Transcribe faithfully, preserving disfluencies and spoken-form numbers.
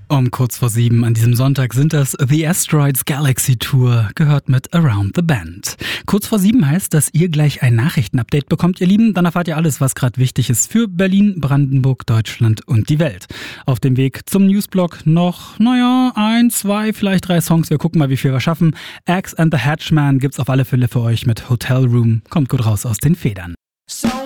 Um kurz vor sieben an diesem Sonntag sind das The Asteroids Galaxy Tour, gehört mit Around the Bend. Kurz vor sieben heißt, dass ihr gleich ein Nachrichtenupdate bekommt, ihr Lieben. Dann erfahrt ihr alles, was gerade wichtig ist für Berlin, Brandenburg, Deutschland und die Welt. Auf dem Weg zum Newsblog noch, naja, ein, zwei, vielleicht drei Songs. Wir gucken mal, wie viel wir schaffen. Axe and the Hatchman gibt's auf alle Fälle für euch mit Hotel Room. Kommt gut raus aus den Federn. So